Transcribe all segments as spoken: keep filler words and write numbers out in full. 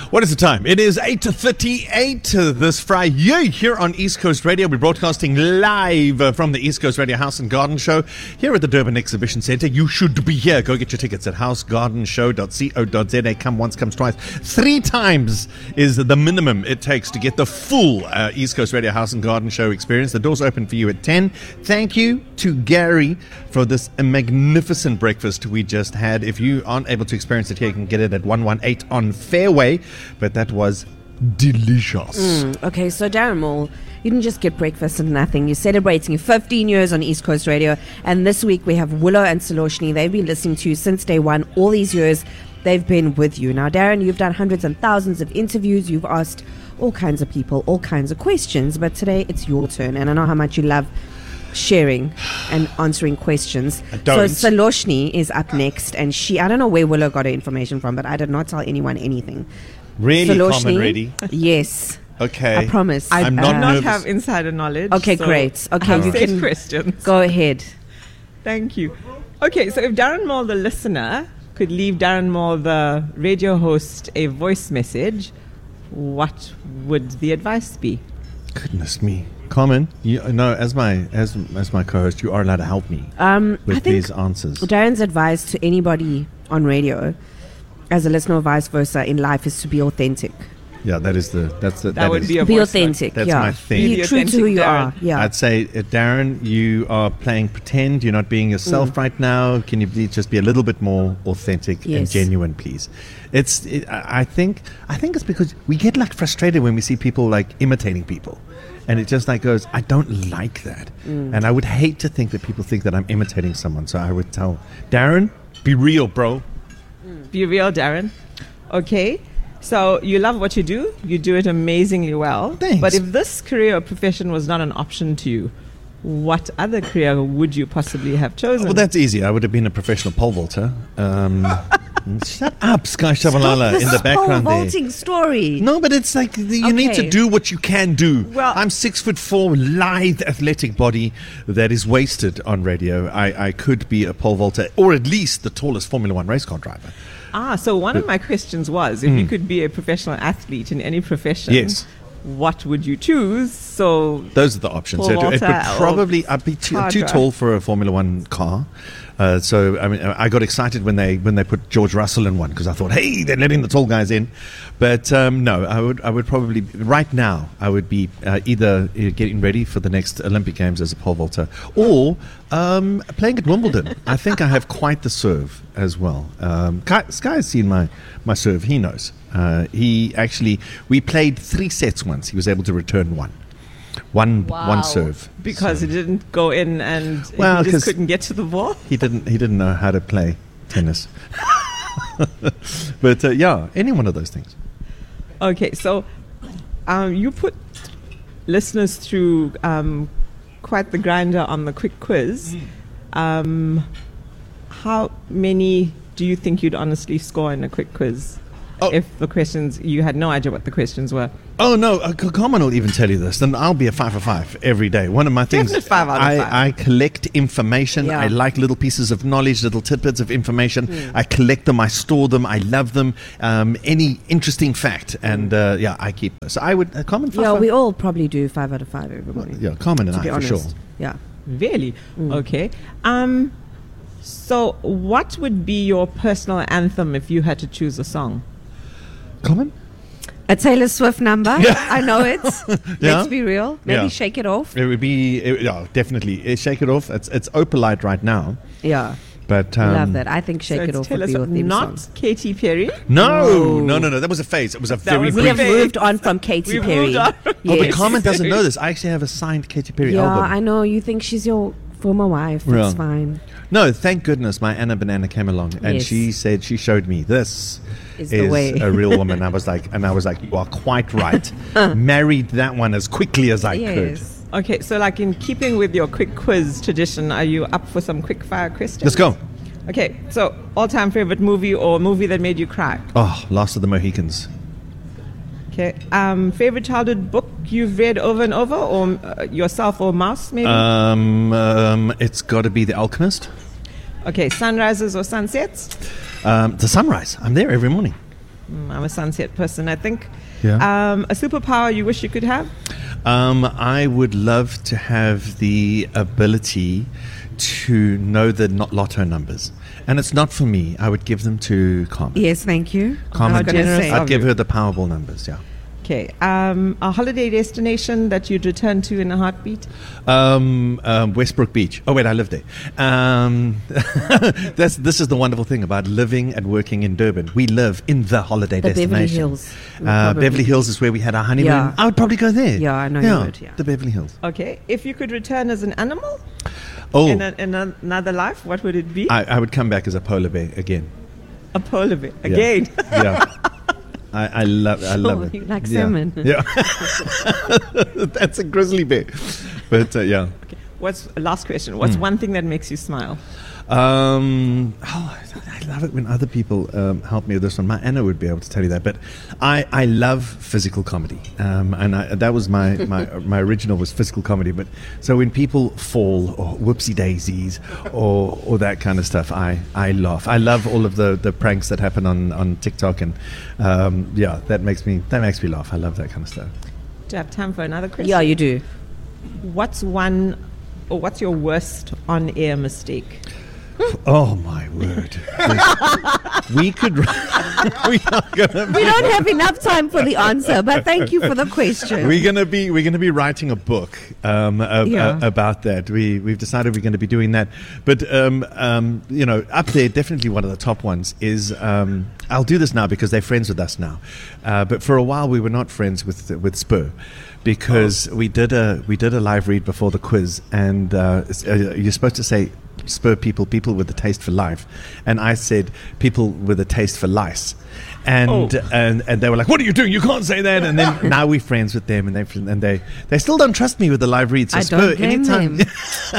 What is the time? It is eight thirty-eight uh, this Friday here on East Coast Radio. We're broadcasting live uh, from the East Coast Radio House and Garden Show here at the Durban Exhibition Centre. You should be here. Go get your tickets at house garden show dot co dot za. Come once, comes twice. Three times is the minimum it takes to get the full uh, East Coast Radio House and Garden Show experience. The doors open for you at ten. Thank you to Gary for this magnificent breakfast we just had. If you aren't able to experience it here, you can get it at one one eight on Fairway. But that was delicious. Mm, okay, so Darren Moore, you didn't just get breakfast and nothing. You're celebrating your fifteen years on East Coast Radio. And this week we have Willow and Saloshni. They've been listening to you since day one. All these years they've been with you. Now, Darren, you've done hundreds and thousands of interviews. You've asked all kinds of people, all kinds of questions. But today it's your turn. And I know how much you love sharing and answering questions. I don't. So Saloshni is up next, and she, I don't know where Willow got her information from, but I did not tell anyone anything. Really, Saloshni, common, ready? Yes. Okay. I promise. I I'm do not not nervous. have insider knowledge. Okay, so great. Okay, I have you safe can questions. go ahead. Thank you. Okay, so if Darren Moore, the listener, could leave Darren Moore, the radio host, a voice message, what would the advice be? Goodness me. Common, you no, as my as as my co-host, you are allowed to help me Um, with I think these answers. Darren's advice to anybody on radio, as a listener or vice versa, in life is to be authentic. Yeah, that is the that's the, That, that would is- be a Be voice note. authentic. That's yeah. my thing. Be Be true to who authentic, you are. Darren. Yeah. I'd say, uh, Darren, you are playing pretend. You're not being yourself right now. Can you please just be a little bit more authentic and Yes. genuine, please? It's. It, I I think. I think it's because we get like frustrated when we see people like imitating people, and it just like goes, I don't like that, and I would hate to think that people think that I'm imitating someone. So I would tell Darren, be real, bro. Be real, Darren. Okay. So you love what you do. You do it amazingly well. Thanks. But if this career or profession was not an option to you, what other career would you possibly have chosen? Well, that's easy. I would have been a professional pole vaulter. Um, shut up, Sky Shabalala, in the background pole there. vaulting story. No, but it's like the, you need to Okay. do what you can do. Well- I'm six foot four, lithe, athletic body that is wasted on radio. I, I could be a pole vaulter, or at least the tallest Formula One race car driver. Ah, so one of my questions was, if you could be a professional athlete in any profession, Yes. what would you choose? So Those are the options. Pole So it would vaulter or probably, I'd be too, car too drive. tall for a Formula One car. Uh, so I mean, I got excited when they when they put George Russell in one because I thought, hey, they're letting the tall guys in. But um, no, I would I would probably right now I would be uh, either uh, getting ready for the next Olympic Games as a pole vaulter or um, playing at Wimbledon. I think I have quite the serve as well. Um, Sky Sky has seen my my serve. He knows. Uh, he actually we played three sets once. He was able to return one. One Wow. one serve because So- it didn't go in and Well, he 'cause- just couldn't get to the ball. he didn't he didn't know how to play tennis. But uh, yeah, any one of those things. Okay, so um, you put listeners through um, quite the grinder on the quick quiz. Um, how many do you think you'd honestly score in a quick quiz? Oh. If the questions, you had no idea what the questions were. Oh no, uh, C- Carmen will even tell you this. Then I'll be a five for five every day. One of my things, Definite five out of I, five. I collect information. Yeah. I like little pieces of knowledge, little tidbits of information. I collect them. I store them. I love them. Um, any interesting fact, and uh, yeah, I keep. So I would uh, Carmen. Five, Yeah, five? we all probably do five out of five every morning. yeah, Carmen and to I be for honest. sure. Yeah. Really? Okay. Um, so, what would be your personal anthem if you had to choose a song? Carmen. A Taylor Swift number. I know it. Yeah. Let's be real. Maybe Yeah. Shake It Off. It would be it, yeah, definitely uh, Shake It Off. It's it's Opalite right now, Yeah. but I um, love that. I think Shake so It it's Off Taylor would be your Swift, theme not song. Katy Perry. No, no, no, no. That was a phase. It was a very was We brief. have Okay. moved on from Katy We've Perry. moved on. Oh, but Yes. Carmen doesn't know this. I actually have a signed Katy Perry Yeah, album. I know. You think she's your former wife. Yeah. That's fine. No, thank goodness my Anna Banana came along and Yes. she said she showed me this Is is the way. a real woman. I was like, and I was like, you are quite right. Married that one as quickly as I Yes. Okay, so like in keeping with your quick quiz tradition, are you up for some quick fire questions? could. Let's go. Okay, so all-time favorite movie or movie that made you cry? Oh, Last of the Mohicans. Okay, um, favorite childhood book you've read over and over, or uh, yourself or Mouse maybe? Um, um, it's got to be The Alchemist. Okay, sunrises or sunsets? Um, the sunrise. I'm there every morning. Mm, I'm a sunset person, I think. Yeah. Um, a superpower you wish you could have? Um, I would love to have the ability to know the not lotto numbers. And it's not for me. I would give them to Carmen. Yes, thank you. Carmen, How generous say. of I'd give you. her the Powerball numbers, yeah. Okay. Um, a holiday destination that you'd return to in a heartbeat? Um, um, Westbrook Beach. Oh, wait, I live there. Um, that's, this is the wonderful thing about living and working in Durban. We live in the holiday The Beverly destination. Hills. Uh, Probably. Beverly Hills is where we had our honeymoon. Yeah. I would probably go there. Yeah, I know you would, yeah. The Beverly Hills. Okay. If you could return as an animal Oh, in, a, in a, another life, what would it be? I, I would come back as a polar bear again. A polar bear. Again. Yeah. yeah. I, I love I love Oh, it. you like yeah. salmon. Yeah. That's a grizzly bear. But uh, yeah. What's last question? What's Hmm. one thing that makes you smile? Um, oh, I love it when other people um, help me with this one. My Anna would be able to tell you that, but I, I love physical comedy, um, and I, that was my, my my original was physical comedy. But so when people fall or whoopsie daisies or or that kind of stuff, I, I laugh. I love all of the, the pranks that happen on, on TikTok, and um, yeah, that makes me that makes me laugh. I love that kind of stuff. Do you have time for another question? Yeah, you do. What's one, or what's your worst on-air mistake? Oh my word! we could. we are gonna. We don't have enough time for the answer, but thank you for the question. We're gonna be we're gonna be writing a book um, uh, Yeah. uh, about that. We we've decided we're going to be doing that. But um, um, you know, up there, definitely one of the top ones is. Um, I'll do this now because they're friends with us now. Uh, but for a while, we were not friends with with Spur. Because oh. we did a we did a live read before the quiz, and uh, uh, you're supposed to say Spur people, people with a taste for life, and I said people with a taste for lice, and oh. and and they were like, "What are you doing? You can't say that." And then now we're friends with them, and they and they they still don't trust me with the live read. So I Spur, don't blame anytime, them.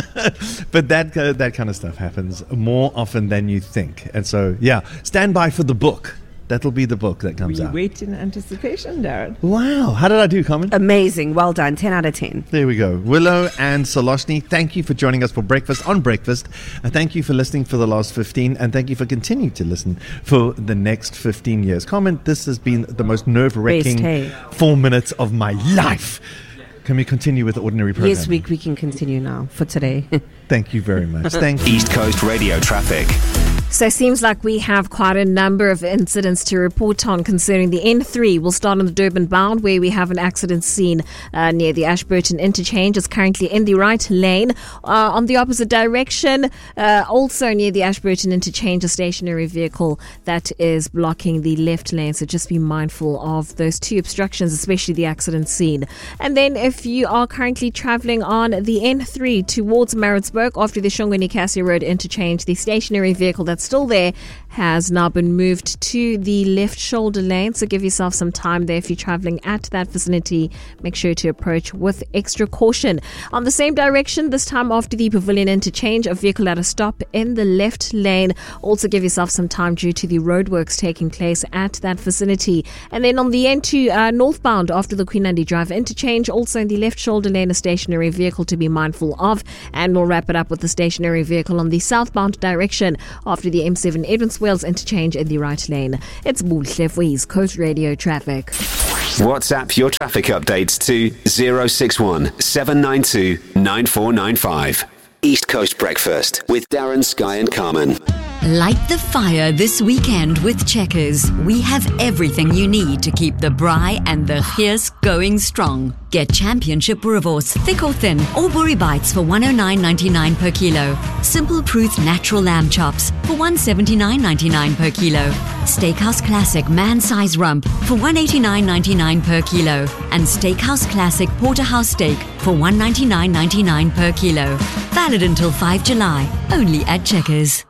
but that uh, that kind of stuff happens more often than you think, and so yeah, stand by for the book. That'll be the book that comes We out. wait in anticipation, Darren. Wow, how did I do, Carmen? Amazing. Well done. ten out of ten. There we go. Willow and Saloshni, thank you for joining us for breakfast on breakfast. Uh, thank you for listening for the last fifteen, and thank you for continuing to listen for the next fifteen years. Carmen, this has been the most nerve-wracking Best, hey. four minutes of my life. Can we continue with the ordinary program? Yes, we, we can continue now for today. Thank you very much. Thank you. East Coast Radio traffic. So it seems like we have quite a number of incidents to report on concerning the N three. We'll start on the Durban bound, where we have an accident scene uh, near the Ashburton interchange. It's currently in the right lane. Uh, on the opposite direction, uh, also near the Ashburton interchange, a stationary vehicle that is blocking the left lane. So just be mindful of those two obstructions, especially the accident scene. And then if you are currently traveling on the N three towards Maritzburg after the Shongweni Cassia Road interchange, the stationary vehicle that's still there has now been moved to the left shoulder lane, so give yourself some time there. If you're traveling at that vicinity, make sure to approach with extra caution. On the same direction, this time after the Pavilion interchange, a vehicle at a stop in the left lane. Also give yourself some time due to the roadworks taking place at that vicinity. And then on the N two uh, northbound after the Queen Andy Drive interchange, also in the left shoulder lane, a stationary vehicle to be mindful of. And we'll wrap it up with the stationary vehicle on the southbound direction after the M seven Edmonds Wales interchange in the right lane. It's Buhle for East Coast Radio traffic. WhatsApp your traffic updates to zero six one seven nine two nine four nine five. East Coast Breakfast with Darren, Sky and Carmen. Light the fire this weekend with Checkers. We have everything you need to keep the braai and the gees going strong. Get Championship Boerewors, thick or thin, or Boerie Bites for one oh nine ninety-nine per kilo. Simple Truth Natural Lamb Chops for one seventy-nine ninety-nine per kilo. Steakhouse Classic Man-Size Rump for one eighty-nine ninety-nine per kilo. And Steakhouse Classic Porterhouse Steak for one ninety-nine ninety-nine per kilo. Valid until the fifth of July, only at Checkers.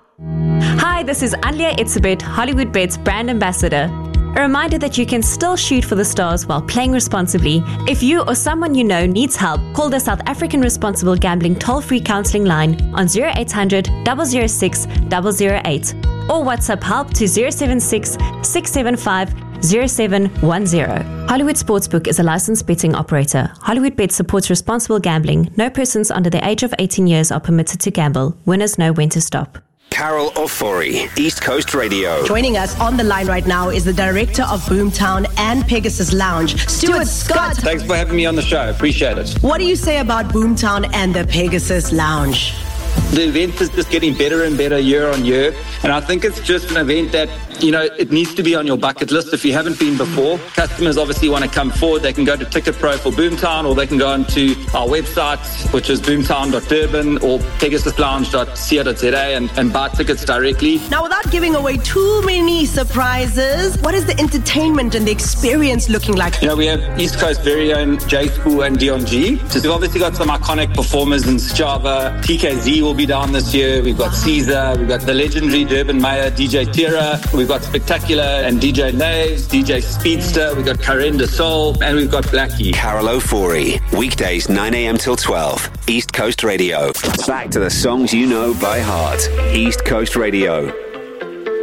Hi, this is Alia Itzebet, Hollywood Bet's brand ambassador. A reminder that you can still shoot for the stars while playing responsibly. If you or someone you know needs help, call the South African Responsible Gambling toll-free counselling line on zero eight hundred, zero zero six, zero zero eight or WhatsApp help to zero seven six, six seven five, zero seven one zero. Hollywood Sportsbook is a licensed betting operator. Hollywood Bet supports responsible gambling. No persons under the age of eighteen years are permitted to gamble. Winners know when to stop. Carol Ofori, East Coast Radio. Joining us on the line right now is the director of Boomtown and Pegasus Lounge, Stuart Scott. Thanks for having me on the show. Appreciate it. What do you say about Boomtown and the Pegasus Lounge? The event is just getting better and better year on year. And I think it's just an event that, you know, it needs to be on your bucket list if you haven't been before. Customers obviously want to come forward. They can go to Ticket Pro for Boomtown, or they can go onto our website, which is boomtown dot durban or pegasus lounge dot co dot za and, and buy tickets directly. Now, without giving away too many surprises, what is the entertainment and the experience looking like? You know, we have East Coast very own J Spoo and Dion G. So we've obviously got some iconic performers in Java. T K Z will be down this year. We've got Caesar. We've got the legendary Durban Mayor, D J Tira. We've got Spectacular and D J Naves, D J Speedster. We've got Karen de Soul, and we've got Blackie. Carol Ofori, weekdays nine a.m. till twelve, East Coast Radio. Back to the songs you know by heart. East Coast Radio.